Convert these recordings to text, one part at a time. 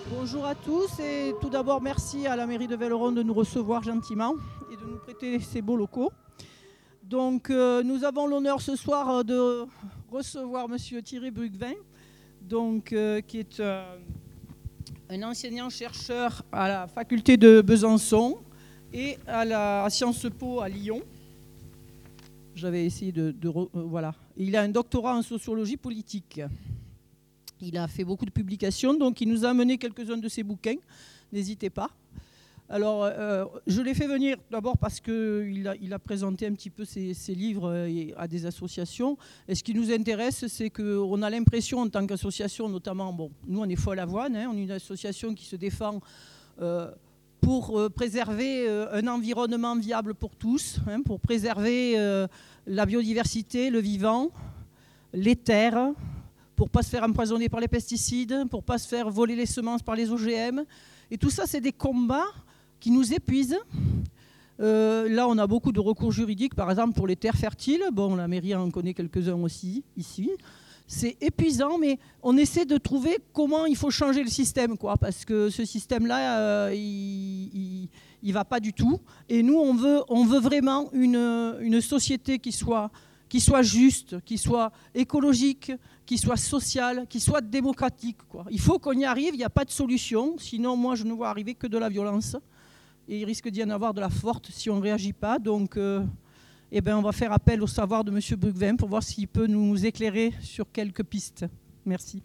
Bonjour à tous et tout d'abord merci à la mairie de Velleron de nous recevoir gentiment et de nous prêter ces beaux locaux. Donc nous avons l'honneur ce soir de recevoir monsieur Thierry Bruggvin, qui est un enseignant-chercheur à la faculté de Besançon et à Sciences Po à Lyon. J'avais essayé voilà. Il a un doctorat en sociologie politique. Il a fait beaucoup de publications, donc il nous a amené quelques-uns de ses bouquins. N'hésitez pas. Alors, je l'ai fait venir d'abord parce qu'il a présenté un petit peu ses livres à des associations. Et ce qui nous intéresse, c'est qu'on a l'impression, en tant qu'association, notamment, bon, nous on est Folle Avoine, on est une association qui se défend pour préserver un environnement viable pour tous, pour préserver la biodiversité, le vivant, les terres, pour ne pas se faire empoisonner par les pesticides, pour ne pas se faire voler les semences par les OGM. Et tout ça, c'est des combats qui nous épuisent. Là, on a beaucoup de recours juridiques, par exemple pour les terres fertiles. Bon, la mairie en connaît quelques-uns aussi, ici. C'est épuisant, mais on essaie de trouver comment il faut changer le système, quoi, parce que ce système-là, il va pas du tout. Et nous, on veut vraiment une société qui soit juste, qui soit écologique, qui soit sociale, qui soit démocratique, quoi. Il faut qu'on y arrive, il n'y a pas de solution. Sinon, moi, je ne vois arriver que de la violence. Et il risque d'y en avoir de la forte si on ne réagit pas. Donc, on va faire appel au savoir de M. Bruggvin pour voir s'il peut nous éclairer sur quelques pistes. Merci.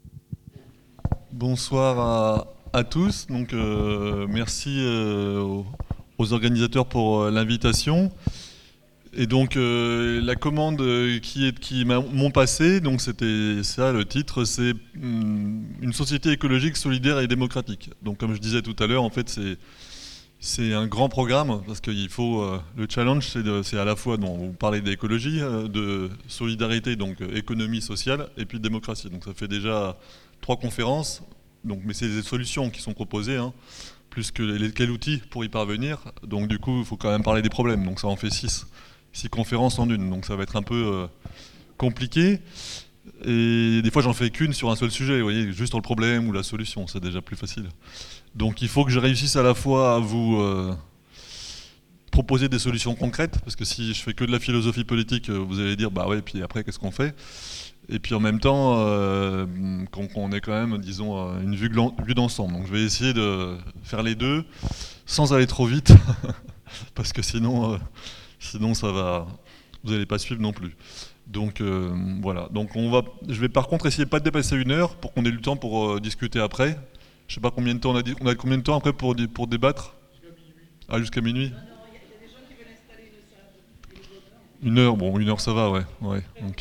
Bonsoir à tous. Donc, merci aux organisateurs pour l'invitation. Et donc la commande qui m'ont passé, donc c'était ça, le titre, c'est une société écologique, solidaire et démocratique. Donc comme je disais tout à l'heure, en fait c'est un grand programme parce qu'il faut le challenge, c'est à la fois, vous parlez d'écologie, de solidarité, donc économie sociale et puis de démocratie. Donc ça fait déjà 3 conférences. Donc mais c'est des solutions qui sont proposées, plus que quel outil pour y parvenir. Donc du coup il faut quand même parler des problèmes. Donc ça en fait 6 conférences en une, donc ça va être un peu compliqué. Et des fois j'en fais qu'une sur un seul sujet, vous voyez, juste sur le problème ou la solution, c'est déjà plus facile. Donc il faut que je réussisse à la fois à vous proposer des solutions concrètes, parce que si je fais que de la philosophie politique, vous allez dire bah ouais, puis après qu'est-ce qu'on fait? Et puis en même temps, qu'on ait quand même, disons, une vue d'ensemble. Donc je vais essayer de faire les deux, sans aller trop vite, parce que sinon ça va, vous n'allez pas suivre non plus. Donc voilà. Donc je vais par contre essayer de pas dépasser 1 heure pour qu'on ait le temps pour discuter après. Je sais pas combien de temps on a combien de temps après pour débattre? Jusqu'à minuit. Ah, jusqu'à minuit. Non, il y a des gens qui veulent installer une salle. 1 heure, bon 1 heure ça va, ouais, ok.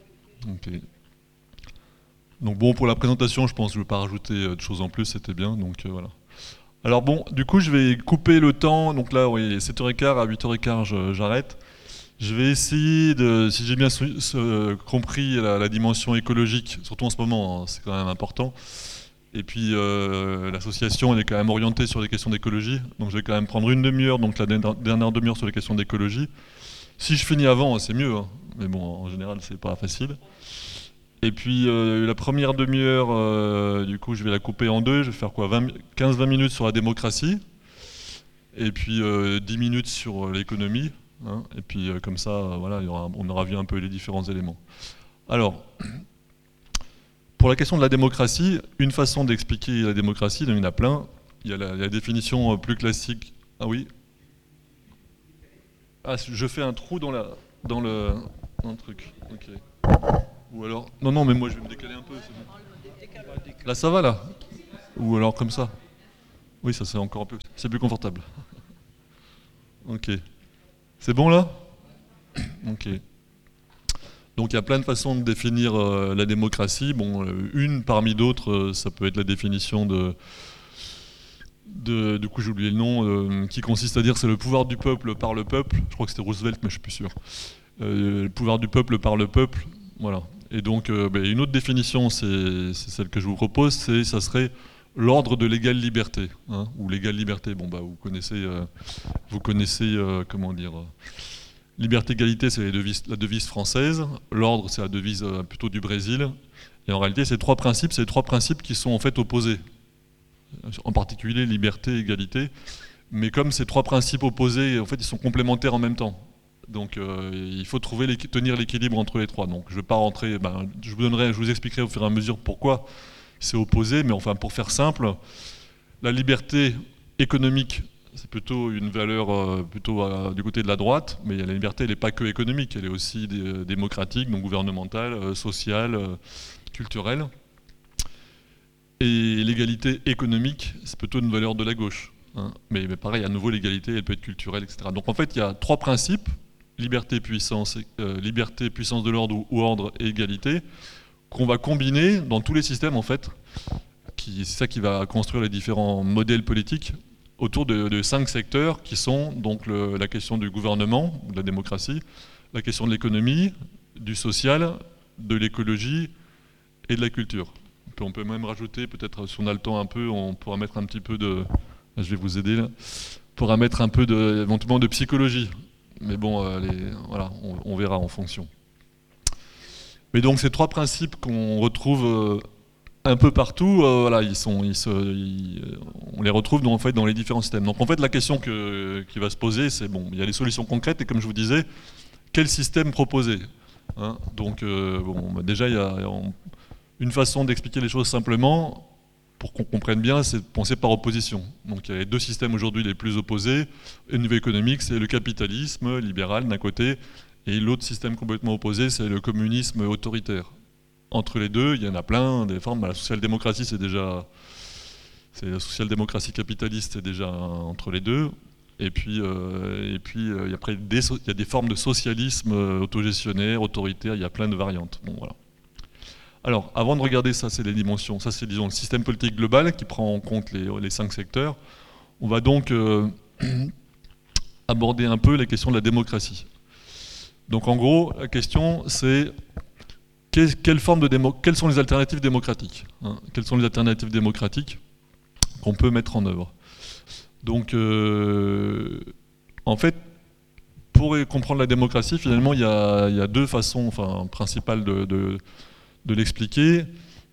Donc bon, pour la présentation, je pense que je ne vais pas rajouter de choses en plus, c'était bien, donc voilà. Alors bon, du coup, je vais couper le temps. Donc là, oui, 7h15 à 8h15, j'arrête. Je vais essayer de, si j'ai bien compris la dimension écologique, surtout en ce moment, c'est quand même important. Et puis l'association, elle est quand même orientée sur les questions d'écologie. Donc je vais quand même prendre 1 demi-heure, donc la dernière demi-heure sur les questions d'écologie. Si je finis avant, c'est mieux, mais bon, en général, c'est pas facile. Et puis la première demi-heure, du coup, je vais la couper en 2. Je vais faire quoi, 15-20 minutes sur la démocratie. Et puis 10 minutes sur l'économie. Et puis comme ça, voilà, on aura vu un peu les différents éléments. Alors, pour la question de la démocratie, une façon d'expliquer la démocratie, il y en a plein. Il y a la définition plus classique. Ah oui. Ah, je fais un trou dans le truc. Ok. Ou alors... Non, mais moi je vais me décaler un peu. Là ça va là? Ou alors comme ça? Oui, ça c'est encore un peu... C'est plus confortable. Ok. C'est bon là? Ok. Donc il y a plein de façons de définir la démocratie. Bon, une parmi d'autres, ça peut être la définition du coup j'ai oublié le nom, qui consiste à dire c'est le pouvoir du peuple par le peuple. Je crois que c'était Roosevelt, mais je suis plus sûr. Le pouvoir du peuple par le peuple, voilà. Et donc une autre définition, c'est celle que je vous propose, ça serait l'ordre de l'égale liberté, ou l'égale liberté. Bon vous connaissez comment dire. Liberté, égalité, c'est la devise française. L'ordre, c'est la devise plutôt du Brésil. Et en réalité, ces 3 principes, qui sont en fait opposés. en particulier liberté et égalité. Mais comme ces trois principes opposés, en fait, ils sont complémentaires en même temps. Donc il faut tenir l'équilibre entre les trois. Donc je ne vais pas rentrer, je vous expliquerai au fur et à mesure pourquoi c'est opposé, mais enfin pour faire simple, la liberté économique, c'est plutôt une valeur du côté de la droite, mais la liberté, elle n'est pas que économique, elle est aussi démocratique, donc gouvernementale, sociale, culturelle. Et l'égalité économique, c'est plutôt une valeur de la gauche. Hein. Mais pareil, à nouveau, l'égalité, elle peut être culturelle, etc. Donc en fait, il y a trois principes, liberté, puissance de l'ordre ou ordre et égalité, qu'on va combiner dans tous les systèmes, en fait. C'est ça qui va construire les différents modèles politiques autour de 5 secteurs qui sont donc la question du gouvernement, de la démocratie, la question de l'économie, du social, de l'écologie et de la culture. On peut même rajouter, peut-être si on a le temps un peu, on pourra mettre un petit peu de... Je vais vous aider là. On pourra mettre un peu éventuellement de psychologie. Mais bon, voilà, on verra en fonction. Mais donc ces trois principes qu'on retrouve un peu partout, voilà, on les retrouve en fait dans les différents systèmes. Donc en fait la question qui va se poser, c'est bon, il y a des solutions concrètes et comme je vous disais, quel système proposer, hein. Donc déjà il y a une façon d'expliquer les choses simplement, pour qu'on comprenne bien, c'est de penser par opposition. Donc il y a les deux systèmes aujourd'hui les plus opposés. Au niveau économique, c'est le capitalisme libéral d'un côté, et l'autre système complètement opposé, c'est le communisme autoritaire. Entre les deux, il y en a plein, des formes. La social-démocratie, c'est la social-démocratie capitaliste, c'est déjà entre les deux. Et puis après, il y a des formes de socialisme autogestionnaire, autoritaire, il y a plein de variantes. Bon, voilà. Alors, avant de regarder ça, c'est les dimensions. Ça, c'est disons le système politique global qui prend en compte les 5 secteurs. On va donc aborder un peu la question de la démocratie. Donc, en gros, la question, c'est quelles sont les alternatives démocratiques, hein. Quelles sont les alternatives démocratiques qu'on peut mettre en œuvre. Donc, en fait, pour comprendre la démocratie, finalement, il y a deux façons principales de l'expliquer.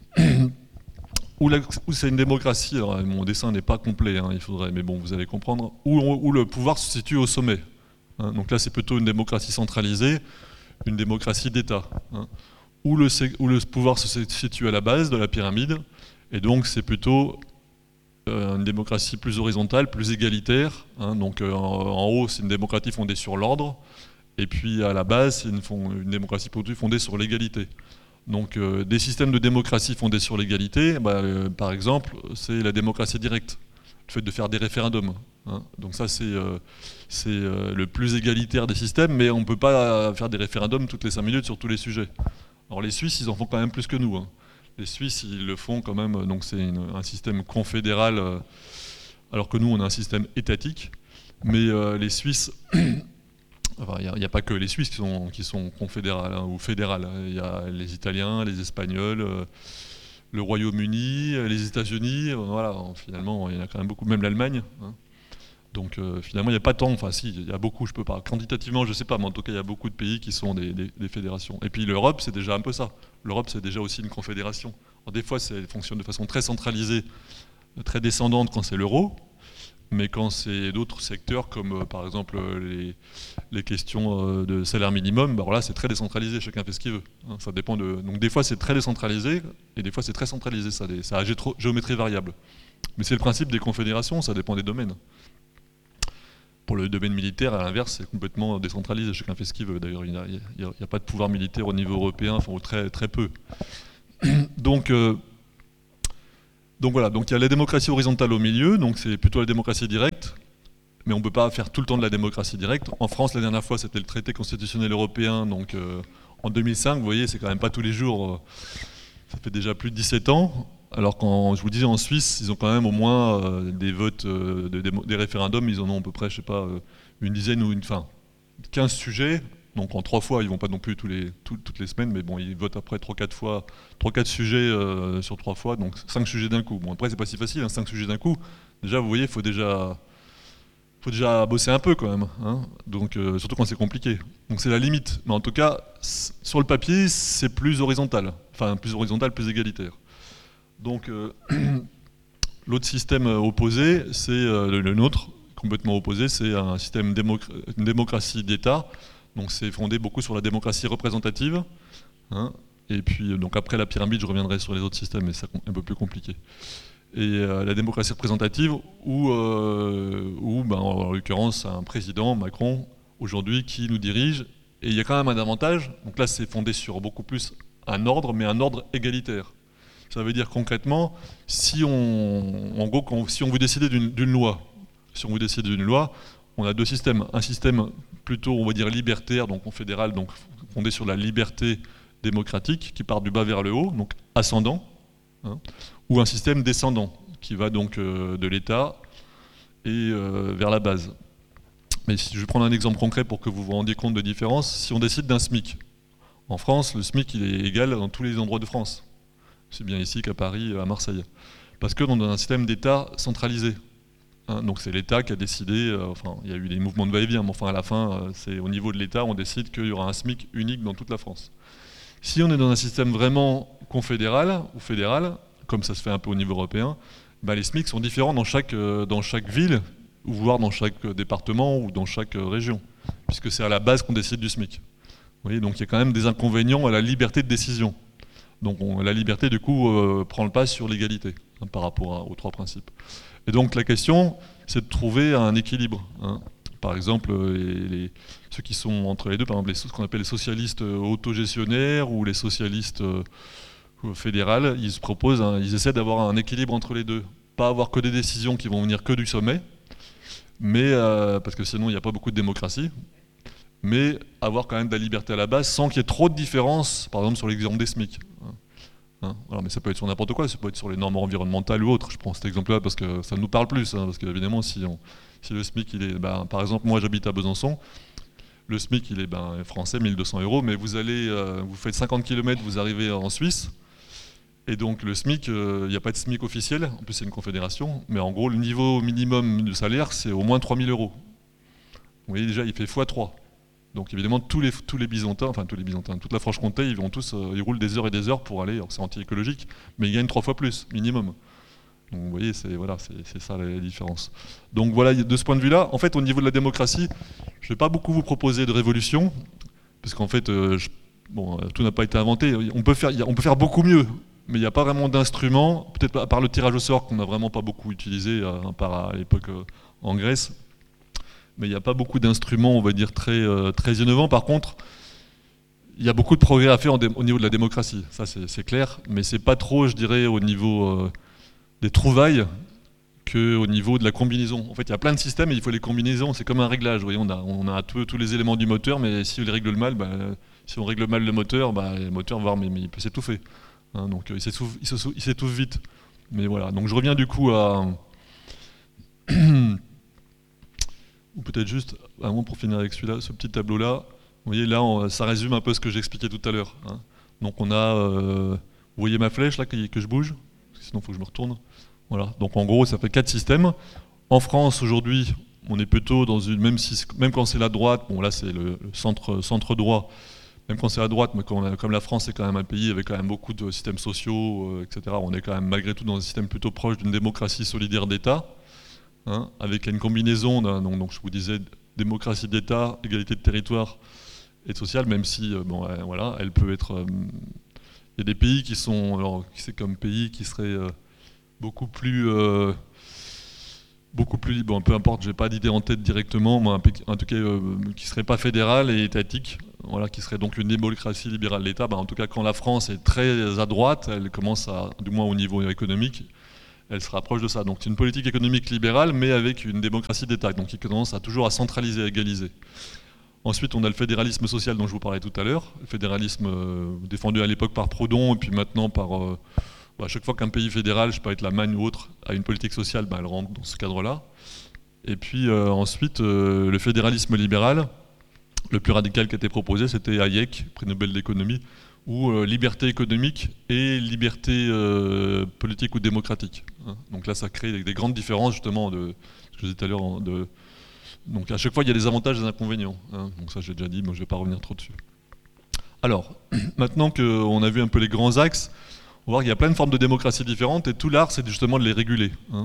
Où c'est une démocratie, alors mon dessin n'est pas complet, hein, il faudrait, mais bon, vous allez comprendre, où le pouvoir se situe au sommet. Hein. Donc là, c'est plutôt une démocratie centralisée, une démocratie d'État. Hein. Où le pouvoir se situe à la base de la pyramide, et donc c'est plutôt une démocratie plus horizontale, plus égalitaire. Hein, donc en haut, c'est une démocratie fondée sur l'ordre, et puis à la base, c'est une démocratie plutôt fondée sur l'égalité. Donc des systèmes de démocratie fondés sur l'égalité, par exemple, c'est la démocratie directe, le fait de faire des référendums. Hein. Donc ça, c'est le plus égalitaire des systèmes, mais on ne peut pas faire des référendums toutes les 5 minutes sur tous les sujets. Alors les Suisses, ils en font quand même plus que nous. Hein. Les Suisses, ils le font quand même, donc c'est un système confédéral, alors que nous, on a un système étatique. Mais les Suisses, enfin, il n'y a pas que les Suisses qui sont confédérales ou fédérales. Il y a les Italiens, les Espagnols, le Royaume-Uni, les États-Unis. Voilà, finalement, il y en a quand même beaucoup, même l'Allemagne. Hein. Donc finalement, il n'y a pas tant, enfin si, il y a beaucoup, je peux pas, quantitativement, je ne sais pas, mais en tout cas, il y a beaucoup de pays qui sont des fédérations. Et puis l'Europe, c'est déjà un peu ça. L'Europe, c'est déjà aussi une confédération. Alors, des fois, elle fonctionne de façon très centralisée, très descendante quand c'est l'euro, mais quand c'est d'autres secteurs, comme par exemple les questions de salaire minimum, alors là, c'est très décentralisé, chacun fait ce qu'il veut. Hein, ça dépend donc des fois, c'est très décentralisé, et des fois, c'est très centralisé, ça a géométrie variable. Mais c'est le principe des confédérations, ça dépend des domaines. Pour le domaine militaire, à l'inverse, c'est complètement décentralisé, chacun fait ce qu'il veut. D'ailleurs, il n'y a pas de pouvoir militaire au niveau européen, enfin, très, très peu. Donc voilà, donc il y a la démocratie horizontale au milieu, donc c'est plutôt la démocratie directe, mais on ne peut pas faire tout le temps de la démocratie directe. En France, la dernière fois, c'était le traité constitutionnel européen, donc en 2005, vous voyez, c'est quand même pas tous les jours, ça fait déjà plus de 17 ans. Alors quand je vous disais en Suisse, ils ont quand même au moins des votes, des référendums, ils en ont à peu près, je sais pas, une dizaine ou 15 sujets. Donc en 3 fois, ils vont pas non plus toutes les semaines, mais bon, ils votent après 3-4 fois, 3-4 sujets sur 3 fois, donc 5 sujets d'un coup. Bon après c'est pas si facile, hein, 5 sujets d'un coup. Déjà vous voyez, il faut déjà bosser un peu quand même, hein. Donc surtout quand c'est compliqué. Donc c'est la limite. Mais en tout cas, sur le papier, c'est plus horizontal, plus égalitaire. Donc L'autre système opposé, c'est le nôtre, complètement opposé, c'est un système une démocratie d'État. Donc c'est fondé beaucoup sur la démocratie représentative. Hein, et puis donc après la pyramide, je reviendrai sur les autres systèmes, mais c'est un peu plus compliqué. Et la démocratie représentative, où en l'occurrence, un président, Macron, aujourd'hui, qui nous dirige. Et il y a quand même un avantage. Donc là, c'est fondé sur beaucoup plus un ordre, mais un ordre égalitaire. Ça veut dire concrètement, si on veut décider d'une loi, on a deux systèmes. Un système plutôt, on va dire, libertaire, donc fédéral, donc fondé sur la liberté démocratique, qui part du bas vers le haut, donc ascendant, hein, ou un système descendant, qui va donc de l'État et vers la base. Mais si je vais prendre un exemple concret pour que vous vous rendiez compte de différence, si on décide d'un SMIC, en France, le SMIC il est égal dans tous les endroits de France. C'est bien ici qu'à Paris, à Marseille. Parce que dans un système d'État centralisé. Hein, donc c'est l'État qui a décidé, il y a eu des mouvements de va-et-vient, mais enfin à la fin, c'est au niveau de l'État, on décide qu'il y aura un SMIC unique dans toute la France. Si on est dans un système vraiment confédéral ou fédéral, comme ça se fait un peu au niveau européen, les SMIC sont différents dans chaque ville, ou voire dans chaque département ou dans chaque région, puisque c'est à la base qu'on décide du SMIC. Vous voyez, donc il y a quand même des inconvénients à la liberté de décision. Donc la liberté, du coup, prend le pas sur l'égalité, hein, par rapport aux trois principes. Et donc la question, c'est de trouver un équilibre. Hein. Par exemple, ceux qui sont entre les deux, par exemple ce qu'on appelle les socialistes autogestionnaires ou les socialistes fédérales, ils se proposent, ils essaient d'avoir un équilibre entre les deux. Pas avoir que des décisions qui vont venir que du sommet, mais parce que sinon il n'y a pas beaucoup de démocratie, mais avoir quand même de la liberté à la base sans qu'il y ait trop de différences, par exemple sur l'exemple des SMIC. Hein, voilà, mais ça peut être sur n'importe quoi, ça peut être sur les normes environnementales ou autres. Je prends cet exemple-là parce que ça nous parle plus, hein, parce qu'évidemment si le SMIC, il est, par exemple moi j'habite à Besançon, le SMIC il est français, 1 200 €, mais vous faites 50 km, vous arrivez en Suisse, et donc le SMIC, il n'y a pas de SMIC officiel, en plus c'est une confédération, mais en gros le niveau minimum de salaire c'est au moins 3 000 €. Vous voyez déjà, il fait x3. Donc évidemment tous les Byzantins, toute la Franche-Comté, ils roulent des heures et des heures pour aller, c'est anti-écologique, mais ils gagnent 3 fois plus, minimum. Donc vous voyez, c'est ça la différence. Donc voilà, de ce point de vue-là, en fait au niveau de la démocratie, je ne vais pas beaucoup vous proposer de révolution, parce qu'en fait, tout n'a pas été inventé, on peut faire beaucoup mieux, mais il n'y a pas vraiment d'instruments, peut-être à part le tirage au sort qu'on n'a vraiment pas beaucoup utilisé, à part à l'époque en Grèce, mais il n'y a pas beaucoup d'instruments, on va dire, très innovants. Par contre, il y a beaucoup de progrès à faire au niveau de la démocratie, ça c'est clair, mais c'est pas trop, je dirais, au niveau des trouvailles qu'au niveau de la combinaison. En fait, il y a plein de systèmes et il faut les combinaisons, c'est comme un réglage. Vous voyez, on a tous les éléments du moteur, mais si on règle mal, si on règle mal le moteur mais il peut s'étouffer. Hein, donc il s'étouffe vite. Mais voilà, donc je reviens du coup à... ou peut-être juste, pour finir avec celui-là, ce petit tableau-là, vous voyez là, ça résume un peu ce que j'expliquais tout à l'heure. Hein. Donc on a, vous voyez ma flèche là que je bouge, parce que sinon il faut que je me retourne. Voilà. Donc en gros, ça fait 4 systèmes. En France aujourd'hui, on est plutôt dans une, même quand c'est la droite, bon là c'est le centre droit, même quand c'est la droite, mais comme la France est quand même un pays avec quand même beaucoup de systèmes sociaux, etc. On est quand même malgré tout dans un système plutôt proche d'une démocratie solidaire d'État. Hein, avec une combinaison, donc je vous disais, démocratie d'État, égalité de territoire et sociale, même si, voilà, elle peut être... Il y a des pays qui sont... Alors, c'est comme pays qui seraient beaucoup plus... bon, peu importe, j'ai pas d'idée en tête directement, mais en tout cas, qui serait pas fédéral et étatique, voilà, qui serait donc une démocratie libérale d'État. En tout cas, quand la France est très à droite, elle commence à, du moins au niveau économique, elle se rapproche de ça. Donc c'est une politique économique libérale, mais avec une démocratie d'État, donc qui commence toujours à centraliser, à égaliser. Ensuite, on a le fédéralisme social dont je vous parlais tout à l'heure, le fédéralisme défendu à l'époque par Proudhon, et puis maintenant par... à chaque fois qu'un pays fédéral, je peux être l'Allemagne ou autre, a une politique sociale, elle rentre dans ce cadre-là. Et puis ensuite, le fédéralisme libéral, le plus radical qui a été proposé, c'était Hayek, prix Nobel d'économie, ou liberté économique et liberté politique ou démocratique. Hein. Donc là, ça crée des grandes différences, justement, de ce que je disais tout à l'heure. Donc à chaque fois, il y a des avantages et des inconvénients. Hein. Donc ça, j'ai déjà dit, mais je ne vais pas revenir trop dessus. Alors, maintenant qu'on a vu un peu les grands axes, On va voir qu'il y a plein de formes de démocratie différentes, et tout l'art, c'est justement de les réguler. Hein.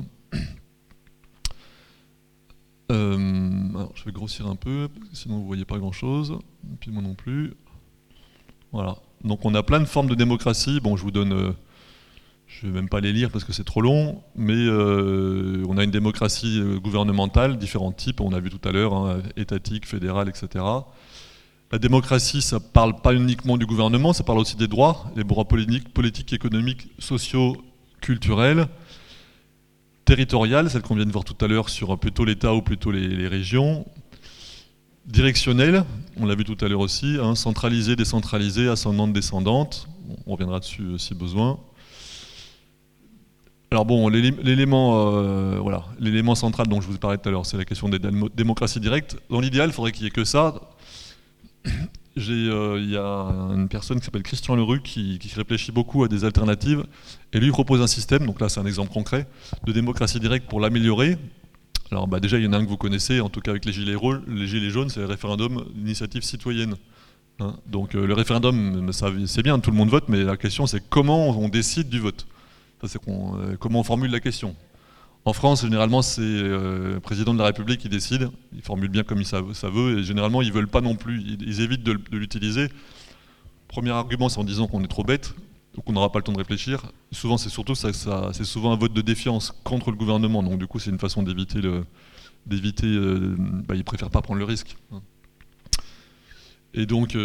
Alors, je vais grossir un peu, parce que sinon vous ne voyez pas grand-chose, et puis moi non plus. Voilà. Donc on a plein de formes de démocratie. Bon, je vous donne... je ne vais même pas les lire parce que c'est trop long, mais on a une démocratie gouvernementale, différents types, on a vu tout à l'heure, hein, étatique, fédérale, etc. La démocratie, ça ne parle pas uniquement du gouvernement, ça parle aussi des droits, les droits politiques, économiques, sociaux, culturels, territoriales, celles qu'on vient de voir tout à l'heure sur plutôt l'État ou plutôt les régions, directionnelles, on l'a vu tout à l'heure aussi, hein, centralisée, décentralisée, ascendante, descendante, on reviendra dessus si besoin. Alors bon, l'élément central dont je vous parlais tout à l'heure, c'est la question des démocraties directes. Dans l'idéal, il faudrait qu'il n'y ait que ça. Il y a une personne qui s'appelle Christian Lerue qui réfléchit beaucoup à des alternatives, et lui propose un système, donc là c'est un exemple concret, de démocratie directe pour l'améliorer. Alors déjà, il y en a un que vous connaissez, en tout cas avec les gilets jaunes, c'est le référendum d'initiative citoyenne. Hein, donc le référendum, c'est bien, tout le monde vote, mais la question c'est comment on décide du vote. C'est comment on formule la question. En France, généralement, c'est le président de la République qui décide. Il formule bien comme ça veut, et généralement, ils ne veulent pas non plus. Ils évitent de l'utiliser. Premier argument, c'est en disant qu'on est trop bête, donc on n'aura pas le temps de réfléchir. Souvent, c'est surtout c'est souvent un vote de défiance contre le gouvernement. Donc du coup, c'est une façon d'éviter. Ils ne préfèrent pas prendre le risque. Et donc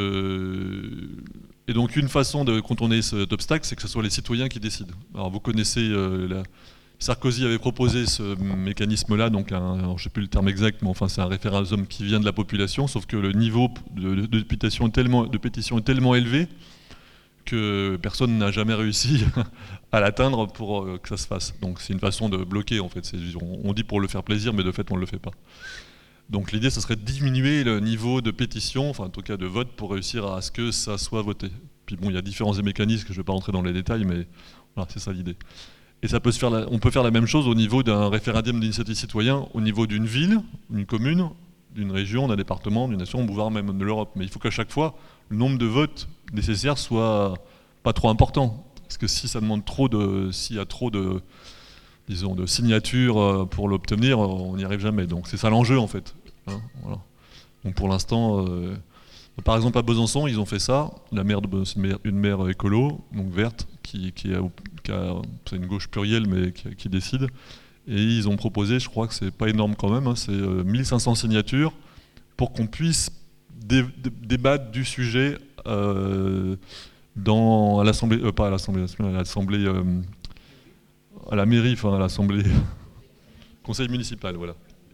une façon de contourner cet obstacle, c'est que ce soit les citoyens qui décident. Alors vous connaissez, Sarkozy avait proposé ce mécanisme-là, donc je ne sais plus le terme exact, mais enfin c'est un référendum qui vient de la population, sauf que le niveau de pétition est tellement élevé que personne n'a jamais réussi à l'atteindre pour que ça se fasse. Donc c'est une façon de bloquer en fait. On dit pour le faire plaisir, mais de fait on ne le fait pas. Donc l'idée, ce serait de diminuer le niveau de pétition, enfin en tout cas de vote, pour réussir à ce que ça soit voté. Puis bon, il y a différents mécanismes, je ne vais pas rentrer dans les détails, mais voilà, c'est ça l'idée. Et ça peut on peut faire la même chose au niveau d'un référendum d'initiative citoyen, au niveau d'une ville, d'une commune, d'une région, d'un département, d'une nation, voire même de l'Europe. Mais il faut qu'à chaque fois, le nombre de votes nécessaires soit pas trop important. Parce que si ça demande s'il y a trop de signatures pour l'obtenir, on n'y arrive jamais. Donc c'est ça l'enjeu en fait. Hein, voilà. Donc pour l'instant, par exemple à Besançon, ils ont fait ça. La maire une maire écolo, donc verte, c'est une gauche plurielle mais qui décide. Et ils ont proposé, je crois que c'est pas énorme quand même, hein, c'est 1500 signatures pour qu'on puisse débattre du sujet à l'Assemblée, pas à l'Assemblée nationale, à l'Assemblée, à la mairie, enfin à l'Assemblée, conseil municipal, voilà.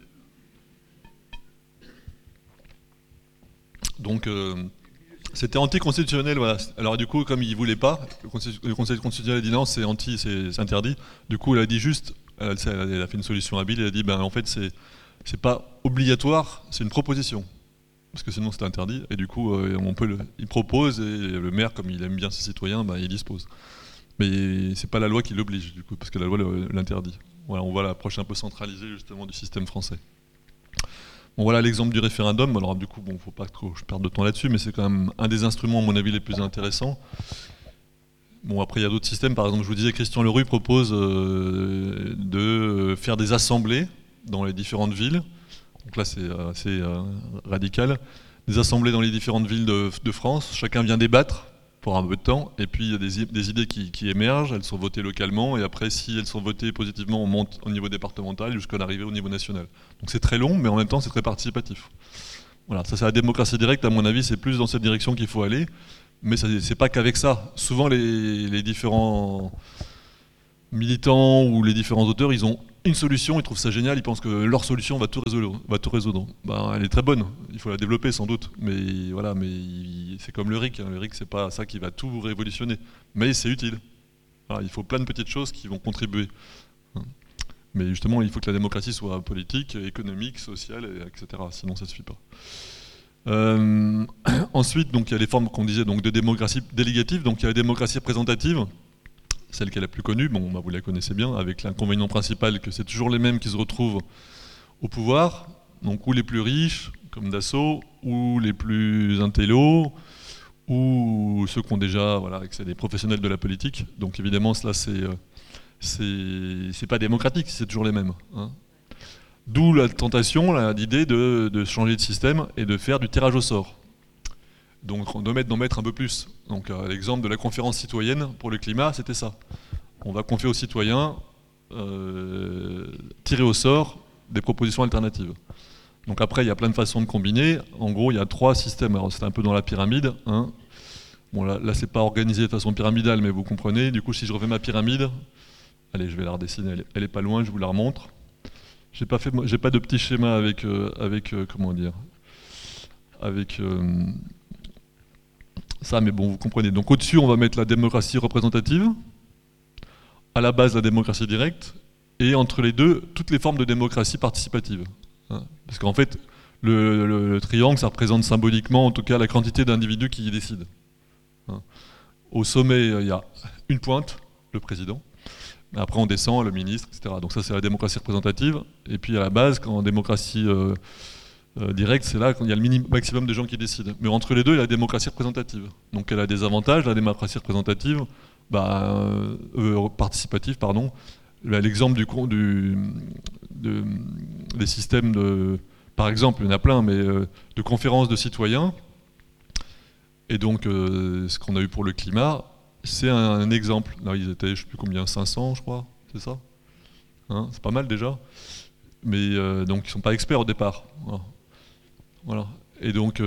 Donc c'était anticonstitutionnel, voilà. Alors du coup, comme il ne voulait pas, le conseil constitutionnel a dit non, c'est interdit. Du coup, elle a dit juste, elle a fait une solution habile, elle a dit en fait c'est pas obligatoire, c'est une proposition. Parce que sinon c'est interdit, et du coup il propose, et le maire, comme il aime bien ses citoyens, il dispose. Mais c'est pas la loi qui l'oblige, du coup, parce que la loi l'interdit. Voilà, on voit l'approche un peu centralisée justement du système français. Bon, voilà l'exemple du référendum. Alors du coup, bon, faut pas que je perde de temps là-dessus, mais c'est quand même un des instruments, à mon avis, les plus intéressants. Bon, après, il y a d'autres systèmes. Par exemple, je vous disais, Christian Lerue propose de faire des assemblées dans les différentes villes. Donc là, c'est assez radical. Des assemblées dans les différentes villes de France. Chacun vient débattre pour un peu de temps, et puis il y a des idées qui émergent, elles sont votées localement, et après si elles sont votées positivement, on monte au niveau départemental jusqu'à l'arrivée au niveau national. Donc c'est très long, mais en même temps c'est très participatif. Voilà, ça c'est la démocratie directe, à mon avis c'est plus dans cette direction qu'il faut aller, mais c'est pas qu'avec ça. Souvent les différents militants ou les différents auteurs, ils ont une solution, ils trouvent ça génial, ils pensent que leur solution va tout résoudre. Elle est très bonne, il faut la développer sans doute, mais voilà, c'est comme le RIC, hein. Le RIC c'est pas ça qui va tout révolutionner, mais c'est utile. Voilà, il faut plein de petites choses qui vont contribuer. Mais justement, il faut que la démocratie soit politique, économique, sociale, etc. Sinon ça ne suffit pas. Ensuite, donc, il y a les formes qu'on disait donc, de démocratie délégative, donc il y a la démocratie représentative, celle qui est la plus connue, vous la connaissez bien, avec l'inconvénient principal que c'est toujours les mêmes qui se retrouvent au pouvoir, donc ou les plus riches, comme Dassault, ou les plus intellos, ou ceux qui ont déjà, voilà, c'est des professionnels de la politique. Donc évidemment, cela, c'est pas démocratique, c'est toujours les mêmes. Hein. D'où la tentation, l'idée de changer de système et de faire du tirage au sort. Donc d'en mettre un peu plus. Donc l'exemple de la conférence citoyenne pour le climat, c'était ça. On va confier aux citoyens, tirer au sort des propositions alternatives. Donc après, il y a plein de façons de combiner. En gros, il y a 3 systèmes. Alors c'est un peu dans la pyramide. Hein. Bon, là c'est pas organisé de façon pyramidale, mais vous comprenez. Du coup, si je refais ma pyramide, allez, je vais la redessiner. Elle est pas loin, je vous la remontre. J'ai pas de petit schéma avec comment dire, avec ça, mais bon, vous comprenez. Donc au-dessus, on va mettre la démocratie représentative. À la base, la démocratie directe. Et entre les deux, toutes les formes de démocratie participative. Parce qu'en fait, le triangle, ça représente symboliquement, en tout cas, la quantité d'individus qui y décident. Au sommet, il y a une pointe, le président. Après, on descend, le ministre, etc. Donc ça, c'est la démocratie représentative. Et puis, à la base, en démocratie directe, c'est là qu'il y a le maximum de gens qui décident. Mais entre les deux, il y a la démocratie représentative. Donc elle a des avantages, la démocratie représentative, participative, pardon. L'exemple des systèmes par exemple, il y en a plein, mais de conférences de citoyens, et donc ce qu'on a eu pour le climat, c'est un exemple. Là, ils étaient, je ne sais plus combien, 500, je crois, c'est ça, hein, c'est pas mal déjà. Mais donc ils ne sont pas experts au départ. Voilà. Et donc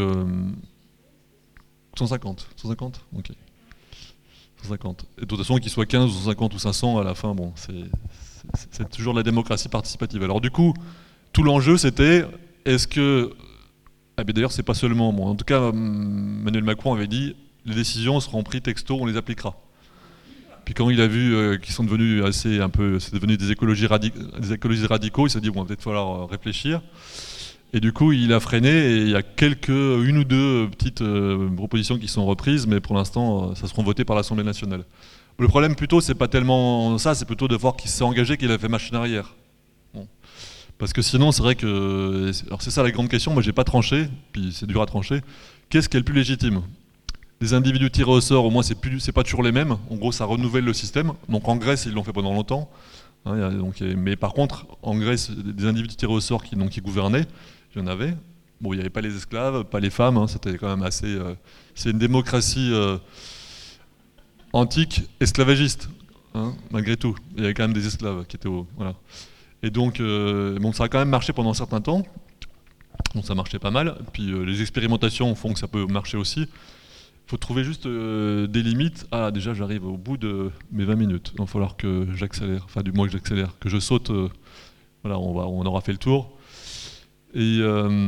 150, ok. 150. Et de toute façon, qu'ils soient 15 ou 150 ou 500, à la fin, bon, c'est toujours de la démocratie participative. Alors du coup, tout l'enjeu, c'était, est-ce que... Ah, mais d'ailleurs, c'est pas seulement... Bon, en tout cas, Emmanuel Macron avait dit, les décisions seront prises texto, on les appliquera. Puis quand il a vu qu'ils sont devenus c'est devenu des écologistes radicaux, il s'est dit, bon, il va peut-être falloir réfléchir. Et du coup, il a freiné et il y a une ou deux petites propositions qui sont reprises, mais pour l'instant, ça seront votées par l'Assemblée nationale. Le problème, plutôt, c'est pas tellement ça, c'est plutôt de voir qu'il s'est engagé, qu'il a fait machine arrière. Bon. Parce que sinon, c'est vrai que... Alors c'est ça la grande question, moi j'ai pas tranché, puis c'est dur à trancher. Qu'est-ce qui est le plus légitime ? Des individus tirés au sort, au moins c'est pas toujours les mêmes. En gros, ça renouvelle le système. Donc en Grèce, ils l'ont fait pendant longtemps. Hein, mais par contre, en Grèce, des individus tirés au sort qui gouvernaient, il y en avait. Bon, il n'y avait pas les esclaves, pas les femmes, hein, c'était quand même assez... c'est une démocratie antique, esclavagiste, hein, malgré tout. Il y avait quand même des esclaves qui étaient voilà. Et donc, bon, ça a quand même marché pendant un certain temps. Donc ça marchait pas mal. Puis les expérimentations font que ça peut marcher aussi. Il faut trouver juste des limites. Ah, déjà, j'arrive au bout de mes 20 minutes. Il va falloir que j'accélère, enfin du moins que j'accélère, que je saute. Voilà, on aura fait le tour. Et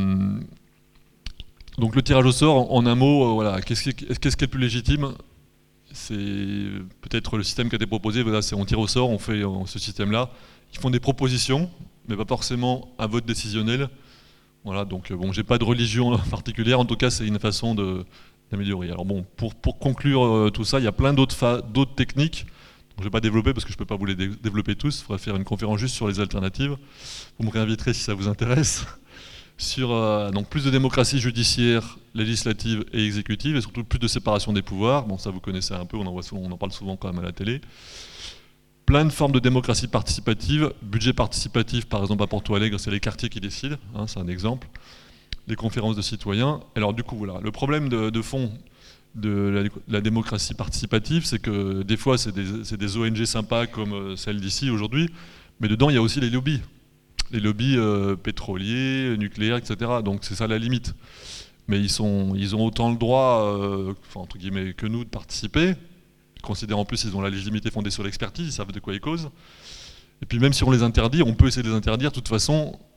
donc le tirage au sort, en un mot, voilà, qu'est-ce qui est le plus légitime ? C'est peut-être le système qui a été proposé, voilà, c'est on tire au sort, on fait ce système-là. Ils font des propositions, mais pas forcément un vote décisionnel. Voilà, donc bon, j'ai pas de religion particulière, en tout cas c'est une façon d'améliorer. Alors bon, pour conclure tout ça, il y a plein d'autres techniques. Je ne vais pas développer parce que je ne peux pas vous les développer tous. Il faudrait faire une conférence juste sur les alternatives. Vous me réinviterez si ça vous intéresse. Sur donc plus de démocratie judiciaire, législative et exécutive, et surtout plus de séparation des pouvoirs. Bon, ça vous connaissez un peu, on en parle souvent quand même à la télé. Plein de formes de démocratie participative. Budget participatif, par exemple à Porto Alegre, c'est les quartiers qui décident, hein, c'est un exemple. Les conférences de citoyens. Alors du coup, voilà, le problème de fond de la démocratie participative, c'est que des fois c'est des ONG sympas comme celle d'ici aujourd'hui, mais dedans il y a aussi les lobbies pétroliers, nucléaires, etc. Donc c'est ça la limite. Mais ils ont autant le droit, entre guillemets, que nous de participer, considérant en plus qu'ils ont la légitimité fondée sur l'expertise, ils savent de quoi ils causent. Et puis même si on les interdit, on peut essayer de les interdire, de toute façon,